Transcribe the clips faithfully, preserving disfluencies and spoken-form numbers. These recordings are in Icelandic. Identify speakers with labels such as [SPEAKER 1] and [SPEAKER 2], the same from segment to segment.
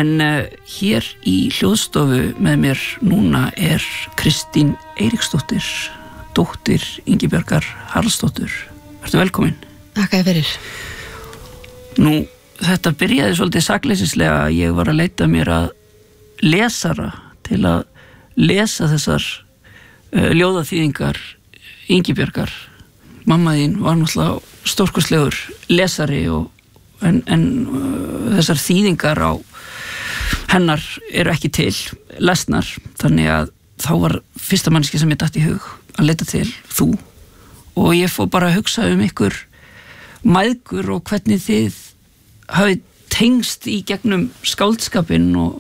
[SPEAKER 1] En uh, hér í hljóðstofu með mér núna er Kristín Eiríksdóttir, dóttir Ingibjargar Haraldsdóttur. Ertu velkomin?
[SPEAKER 2] Þakka fyrir.
[SPEAKER 1] Nú, þetta byrjaði svolítið sakleysislega. Ég var að leita mér að lesara til að lesa þessar uh, ljóðaþýðingar Ingibjargar. Mamma þín var náttúrulega stórkostlegur lesari og, en, en uh, þessar þýðingar á hennar eru ekki til lesnar, þannig að þá var fyrsta mannski sem ég datt í hug að leita til þú, og ég fór bara að hugsa um ykkur mæðgur og hvernig þið hafið tengst í gegnum skáldskapinn og,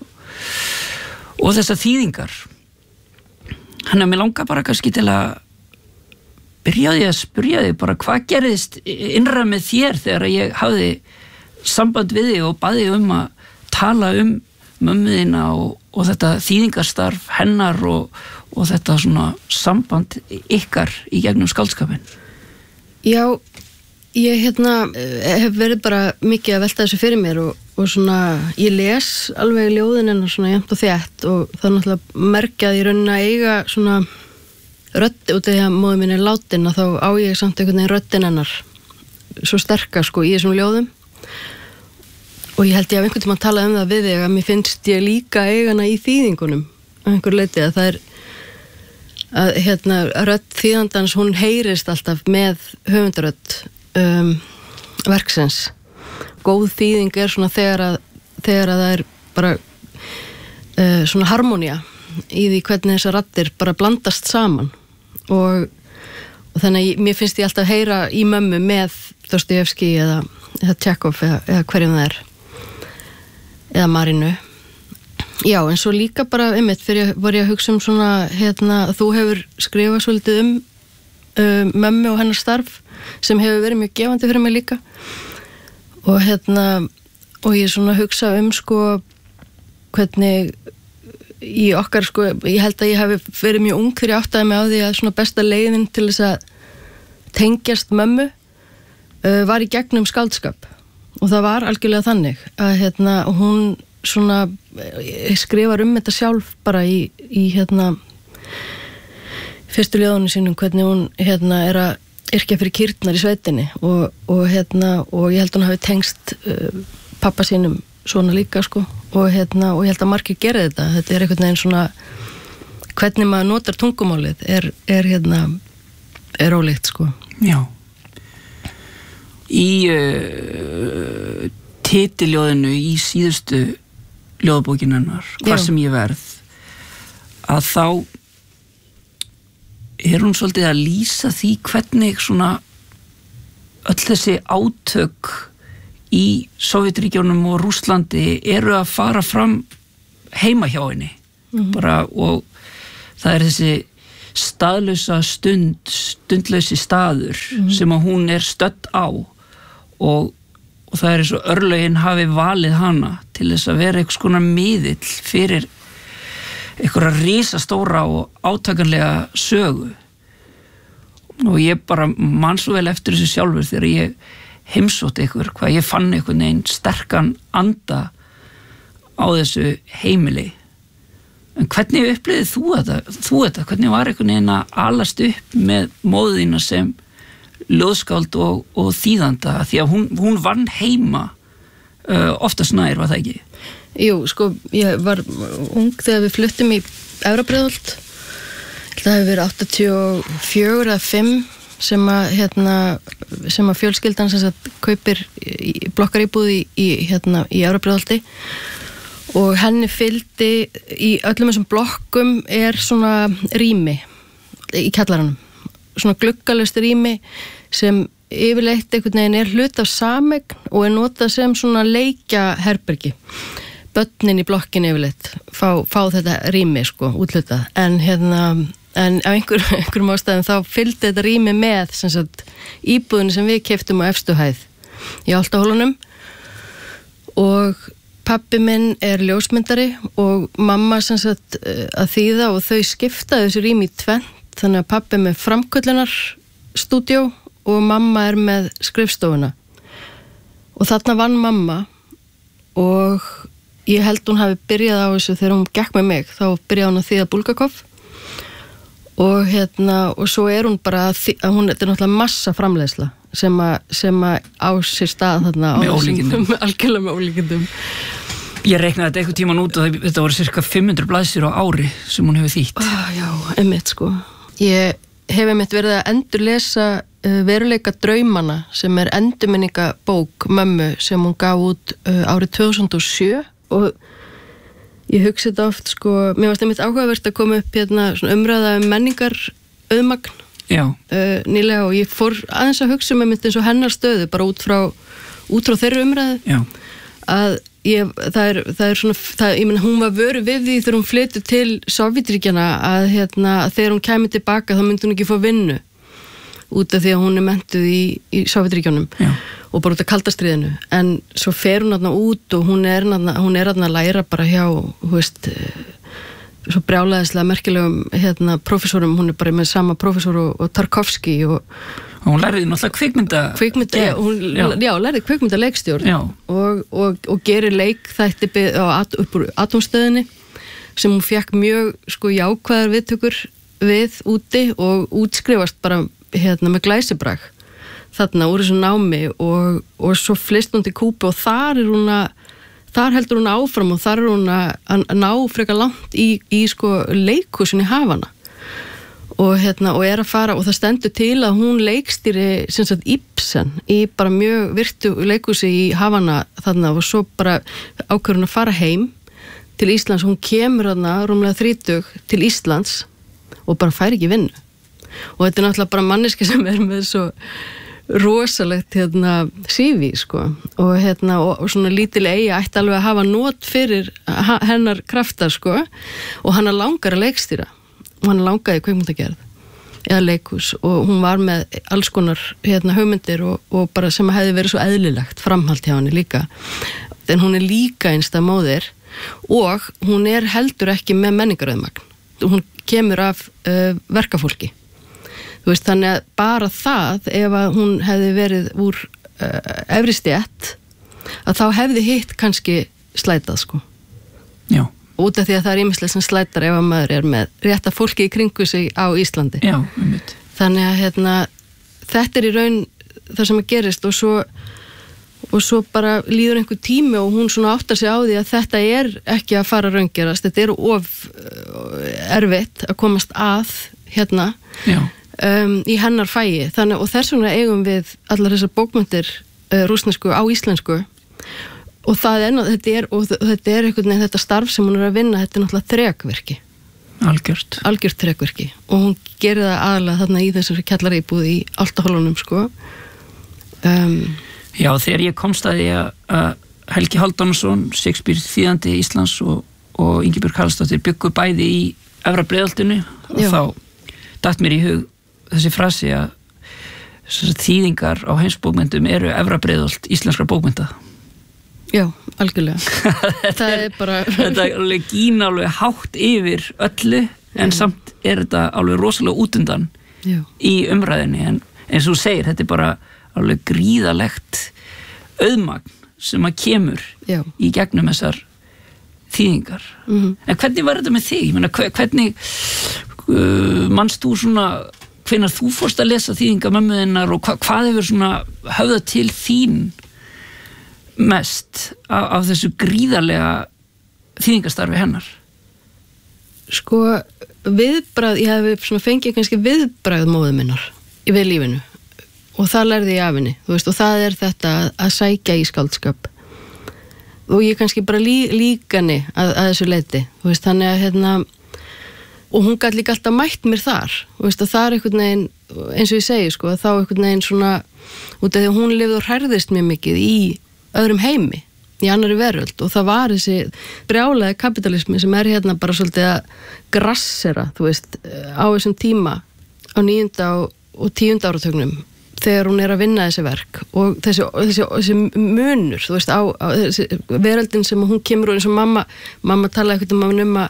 [SPEAKER 1] og þessar þýðingar. Þannig að mér langar bara kannski til að byrja því að spyrja þig bara hvað gerðist innra með þér þegar ég hafði samband við þig og baði um að tala um mömmuðina og, og þetta þýðingarstarf hennar og, og þetta svona samband ykkar í gegnum skáldskapinn.
[SPEAKER 2] Já, ég hérna hef verið bara mikið að velta þessu fyrir mér og, og svona, ég les alveg ljóðin hennar svona jafnt og þétt og það er náttúrulega merkjað í rauninni að eiga svona rödd út af því að móður mín er látin og þá á ég samt einhvern veginn röddin hennar svo sterka sko í þessum ljóðum. Og ég held ég að einhvern tímann tala um það við þig að mér finnst ég líka eigana í þýðingunum á einhver leiti að það er að hérna rödd þýðandans hún heyrist alltaf með höfundarödd um, verksins. Góð þýðing er svona þegar að, þegar að það er bara uh, svona harmonía í því hvernig þessar raddir bara blandast saman og, og þannig að mér finnst ég alltaf heyra í mömmu með Dostojevskí eða, eða Tjekov eða, eða hverjum það er eða Marinu. Já, en svo líka bara einmitt fyrir var ég að hugsa um svona hérna, þú hefur skrifað svolítið um um mömmu og hennar starf sem hefur verið mjög gefandi fyrir mig líka og hérna og ég svona hugsa um sko hvernig í okkar sko, ég held að ég hef verið mjög ung þegar ég áttaði mig á því að svona besta leiðin til þess að tengjast mömmu uh, var í gegnum skáldskap. Og það var algjörlega þannig að hérna, hún svona skrifar um þetta sjálf bara í, í hérna, fyrstu ljóðunum sínum hvernig hún hérna, er að yrkja fyrir kýrnar í sveitinni og, og, hérna, og ég held hún hafi tengst uh, pappa sínum svona líka sko, og, hérna, og ég held að margir gera þetta. Þetta er einhvern veginn svona hvernig maður notar tungumálið er, er, hérna, er ólíkt sko.
[SPEAKER 1] Já. Í uh, titiljóðinu í síðustu ljóðabókin hennar, Hvar sem ég verð, að þá er hún svolítið að lýsa því hvernig svona öll þessi átök í Sovétríkjunum og Rússlandi eru að fara fram heima hjá henni. Mm-hmm. Bara, og það er þessi staðlausa stund, stundlausi staður mm-hmm. sem að hún er stödd á. Og, og það er eins og örlögin hafi valið hana til þess að vera einhvers konar miðill fyrir einhverja risastóra og átakanlega sögu. Og ég bara man svo vel eftir þessu sjálfur þegar ég heimsótti ykkur, hvað ég fann einhvern veginn sterkan anda á þessu heimili. En hvernig upplifðið þú þetta? Þú þetta? Hvernig var einhvern veginn að alast upp með móðina sem ljóðskáld og, og þýðanda því að hún, hún vann heima uh, oftast nær, var það ekki?
[SPEAKER 2] Jú, sko, ég var ung þegar við fluttum í Efra-Breiðholt. Það hefur verið áttatíu og fjögur eða fimm sem að, hérna, sem að fjölskyldan sem sagt kaupir blokkaríbúð í, í, hérna, í Efra-Breiðholti og henni fylgdi í öllum þessum blokkum er svona rými í kjallaranum. Svona gluggalust rými sem yfirleitt einhvern veginn er hlut af sameign og er notað sem svona leikjaherbergi. Börnin í blokkinni yfirleitt fá, fá þetta rými sko, útlutað. En hérna, en af einhver, einhverjum ástæðum þá fylgdi þetta rými með sem sagt íbúðinu sem við keyptum á efstu hæð í Álftahólunum og pabbi minn er ljósmyndari og mamma sem sagt að þýða og þau skiptaði þessu rými í tvennt. Þannig að pabbi með framköllunar-stúdíó og mamma er með skrifstofuna. Og þarna vann mamma og ég held hún hafi byrjað á þessu þegar hún gekk með mig, þá byrjaði hún að þýða Bulgakov og hérna og svo er hún bara að, þý, að hún þetta er náttúrulega massa framleiðsla sem að, sem að á sér stað þarna
[SPEAKER 1] með ólíkindum
[SPEAKER 2] algjörlega með ólíkindum.
[SPEAKER 1] Ég reiknaði þetta eitthvað tíman út og þetta voru cirka fimm hundruð blaðsíður á ári sem hún hefur þýtt.
[SPEAKER 2] Ah, já, einmitt sko. Ég hef einmitt verið að endurlesa uh, veruleika draumana sem er endurminningabók mömmu sem hún gaf út uh, árið tvö þúsund og sjö og ég hugsi þetta oft sko, mér varst einmitt áhugavert að koma upp hérna svona umræða um menningar auðmagn uh, nýlega og ég fór aðeins að hugsa um einmitt eins og hennar stöðu bara út frá, út frá þeirra umræðu
[SPEAKER 1] Já.
[SPEAKER 2] Að ég, það er, það er svona, það, ég meina hún var vöru við því þegar hún flytur til Sovétríkjanna að hérna þegar hún kæmi tilbaka þá myndi hún ekki fá vinnu út af því að hún er mentuð í, í Sovétríkjunum og bara út af kaldastriðinu en svo fer hún þarna út og hún er þarna, hún er þarna að læra bara hjá, þú veist, svo brjálæðislega merkilegum hérna professorum, hún er bara með sama professor og, og Tarkovski og
[SPEAKER 1] og hún lærði náttúrulega kvikmynda
[SPEAKER 2] kvikmynda, já, hún, já. já, lærði kvikmynda leikstjórn og, og, og gerir leikþætti at, upp úr atómstöðinni sem hún fekk mjög sko jákvæðar viðtökur við úti og útskrifast bara hérna með glæsibrag þarna úr þessu námi og, og svo flyst hún til Kúbu og þar er hún að þar heldur hún áfram og þar er hún að ná frekar langt í, í sko leikhúsin í Havana og hérna og er að fara og það stendur til að hún leikstýri sem sagt Ibsen í bara mjög virtu leikhúsi í Havana þarna og svo bara ákveður hún að fara heim til Íslands, hún kemur þarna rúmlega þrítug til Íslands og bara fær ekki vinnu og þetta er náttúrulega bara manneski sem er með svo rosalegt hérna C V sko og hérna og, og svona lítil eiga ætti alveg að hafa not fyrir ha, hennar kraftar sko og hann langar að leikstýra og hann langaði kvikmyndagerð eða leikhús og hún var með alls konar hérna hugmyndir og, og bara sem hefði verið svo eðlilegt framhald hjá henni líka en hún er líka einstæð móðir og hún er heldur ekki með menningarauðmagn hún kemur af uh, verkafólki þú veist þannig að bara það ef að hún hefði verið úr uh, efri stétt að þá hefði hitt kannski slætað sko
[SPEAKER 1] já
[SPEAKER 2] út af því að það er ýmislegt sem slætar ef að maður er með rétta fólki í kringu sig á Íslandi.
[SPEAKER 1] Já, einmitt.
[SPEAKER 2] Þannig að hérna, þetta er í raun það sem að gerist og svo, og svo bara líður einhver tími og hún svona áttar sig á því að þetta er ekki að fara að raungerast, þetta er of erfitt að komast að hérna um, í hennar fæi. Þannig, og þess vegna eigum við allar þessar bókmyndir uh, rússnesku á íslensku og það er, þetta er, og þetta er einhvern veginn þetta starf sem hún er að vinna, þetta er náttúrulega þrekverki.
[SPEAKER 1] Algjört.
[SPEAKER 2] Algjört þrekverki og hún gerir það aðalega þarna í þessari kjallaraíbúð í Álftahólunum sko. Um,
[SPEAKER 1] Já, þegar ég komst að því að Helgi Hálfdanarson, Shakespeare þýðandi Íslands og, og Ingibjörg Haraldsdóttir byggu bæði í Efra Breiðholtinu og þá datt mér í hug þessi frasi að þýðingar á heimsbókmyndum eru Efra Breiðholt íslenskra bókmynda.
[SPEAKER 2] Já, algjörlega. Það er bara
[SPEAKER 1] þetta er alveg gín alveg hátt yfir öllu en mm. samt er þetta alveg rosalega útundan Já. Í umræðinni en eins og þú segir, þetta er bara alveg gríðalegt auðmagn sem að kemur Já. Í gegnum þessar þýðingar. Mm-hmm. En hvernig var þetta með þig? Ég meina, hvernig uh, manst þú svona hvenær þú fórst að lesa þýðingar mömmu þinnar og hva, hvað hefur svona höfðað til þín mest af, af þessu gríðarlega þýðingastarfi hennar?
[SPEAKER 2] Sko, viðbragð, ég hef svona fengið kannski viðbragð móður minnar í við lífinu og það lærði ég af henni, þú veist, og það er þetta að, að sækja í skáldskap og ég kannski bara lí, líka henni að, að þessu leyti, þú veist, þannig að hérna, og hún gæti líka alltaf mætt mér þar, þú veist, og það er einhvern veginn, eins og ég segi, sko, þá einhvern veginn svona, út af því að hún lifði og hrærðist mjög mikið í öðrum heimi, í annari veröld og það var þessi brjálaði kapitalismi sem er hérna bara svolítið að grassera, þú veist, á þessum tíma á níunda og, og tíunda áratögnum þegar hún er að vinna þessi verk og þessi, þessi, þessi munur, þú veist, á, á þessi veröldin sem hún kemur og eins og mamma, mamma talaði eitthvað um að um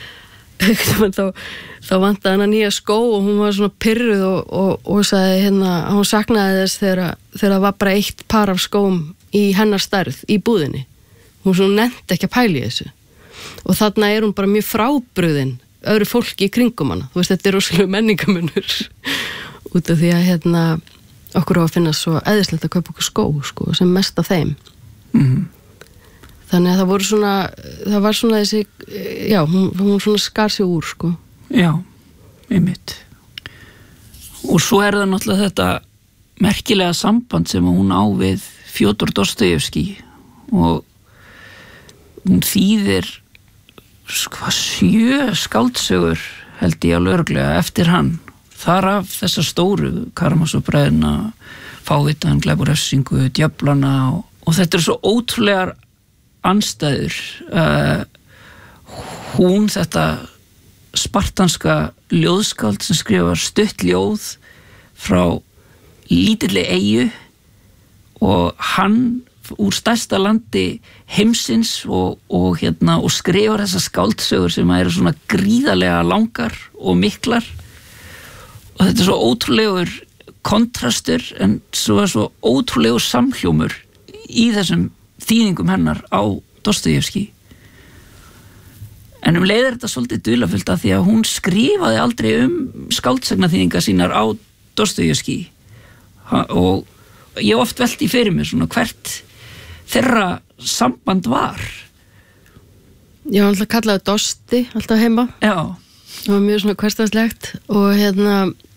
[SPEAKER 2] að þá, þá vantaði hana nýja skó og hún var svona pirruð og, og, og sagði hérna, hún saknaði þess þegar, þegar það var bara eitt par af skóm í hennar stærð í búðinni hún svona nefndi ekki að pæla í þessu og þarna er hún bara mjög frábrugðin öðru fólki í kringum hana, þú veist, þetta er rosalega menningamunur út af því að hérna okkur á að finna svo eðislegt að kaupa okkur skó sko, sem mest af þeim
[SPEAKER 1] mm.
[SPEAKER 2] þannig að það voru svona það var svona þessi, já, hún, hún svona skar sig úr sko.
[SPEAKER 1] Já, einmitt og svo er það náttúrulega þetta merkilega samband sem hún á við Fjodor Dostojevskí og hún þýðir sko sjö skáldsögur held ég alveg örugglega eftir hann þar af þessa stóru Karamazov-bræðurna, Fávitann, Glæp og refsingu, Djöflana og, og þetta er svo ótrúlegar andstæður uh, hún þetta spartanska ljóðskáld sem skrifar stutt ljóð frá lítilli eyju og hann úr stærsta landi heimsins og, og, hérna, og skrifar þessar skáldsögur sem eru svona gríðarlega langar og miklar og þetta er svo ótrúlegur kontrastur en svo er svo ótrúlegur samhljómur í þessum þýðingum hennar á Dostojevskí en um leið er þetta svolítið dularfullt af því að hún skrifaði aldrei um skáldsagnaþýðingar sínar á Dostojevskí og ég oft velti fyrir mér svona hvert þeirra samband var.
[SPEAKER 2] Já, hann alltaf kallaði Dosti alltaf heima.
[SPEAKER 1] Já.
[SPEAKER 2] Það var mjög svona hversdagslegt og hérna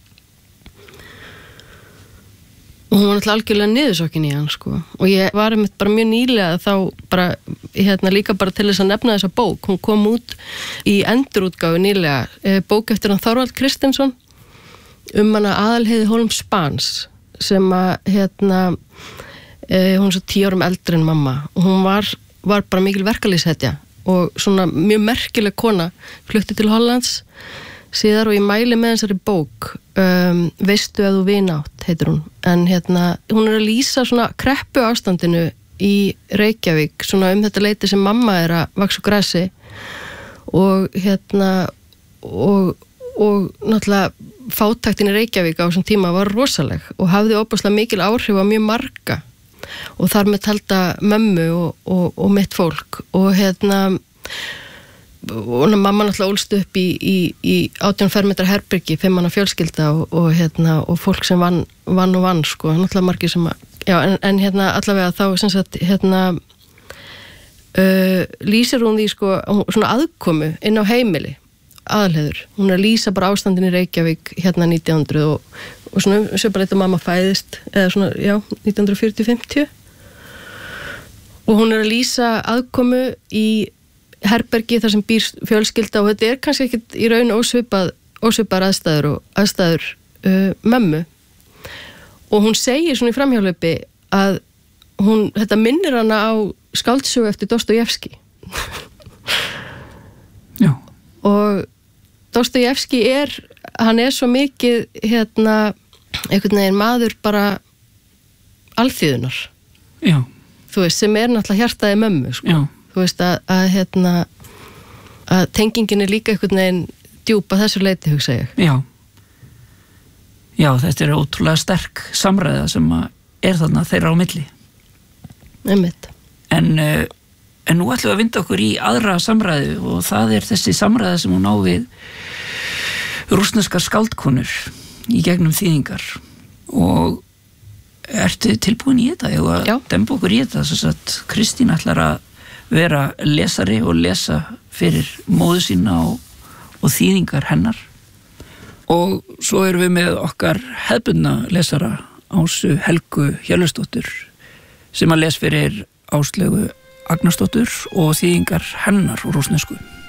[SPEAKER 2] og hún var alltaf algjörlega niðursokkin í hann sko og ég var einmitt bara mjög nýlega þá bara hérna líka bara til þess að nefna þessa bók. Hún kom út í endurútgáfu nýlega bók eftir hann Þorvald Kristinsson um hana Aðalheiði Hólm Spans sem að hérna eh, hún er svo tíu árum eldri en mamma og hún var, var bara mikil verkalýðshetja og svona mjög merkileg kona flutti til Hollands síðar og ég mæli með þessari bók um, Veistu að þú vinátt heitir hún en hérna hún er að lýsa svona kreppu ástandinu í Reykjavík svona um þetta leiti sem mamma er að vaxa úr grasi og hérna og, og náttúrulega fátæktin í Reykjavík á þessum tíma var rosaleg og hafði óbúslega mikil áhrif á mjög marga og þar með talda mömmu og, og, og mitt fólk og hérna og mamma náttúrulega ólst upp í, í, í átján fermetra herbergi, fimm manna fjölskylda og, og hérna og fólk sem vann, vann og vann sko, náttúrulega margir sem að, já en, en hérna allavega þá sem sagt hérna uh, lýsir hún því sko svona aðkomu inn á heimili Aðalheiður, hún er að lýsa bara ástandin í Reykjavík hérna nítján hundruð og, og svona svo bara þetta mamma fæðist eða svona, já, nítján hundruð fjörutíu til fimmtíu og hún er að lýsa aðkomu í herbergi þar sem býr fjölskylda og þetta er kannski ekkit í raun ósvipað ósvipar aðstæður og aðstæður uh, mömmu og hún segir svona í framhjálpi að hún, þetta minnir hana á skáldsögu eftir Dostojevskí
[SPEAKER 1] Já
[SPEAKER 2] og Dostojevskí er hann er svo mikið hérna einhvern veginn maður bara alþýðunar
[SPEAKER 1] Já.
[SPEAKER 2] Þú veist, sem er náttúrulega hjartaði mömmu sko.
[SPEAKER 1] Já.
[SPEAKER 2] Þú veist að, að hérna að tengingin er líka einhvern veginn djúpa þessu leiti, hugsa ég.
[SPEAKER 1] Já. Já, þetta er ótrúlega sterk samræða sem er þarna þeirra á milli.
[SPEAKER 2] Einmitt.
[SPEAKER 1] En, en nú ætlum við að vinda okkur í aðra samræðu og það er þessi samræða sem hún á við rússneskar skáldkonur í gegnum þýðingar. Og ertu tilbúin í þetta?
[SPEAKER 2] Já.
[SPEAKER 1] Demba okkur í þetta, þess að Kristín ætlar að vera lesari og lesa fyrir móðu sína og, og þýðingar hennar. Og svo erum við með okkar hefðbundna lesara Ásu Helgu Hjörleifsdóttur sem að les fyrir Áslaugu Agnarsdóttur og þýðingar hennar úr rússnesku.